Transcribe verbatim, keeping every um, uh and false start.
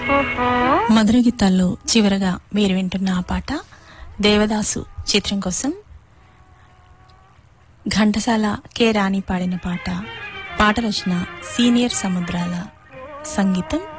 మధుర గీతాల్లో చివరగా మీరు వింటున్న ఆ పాట దేవదాసు చిత్రం కోసం ఘంటసాల కె రాణి పాడిన పాట. పాట రచన సీనియర్ సముద్రాల, సంగీతం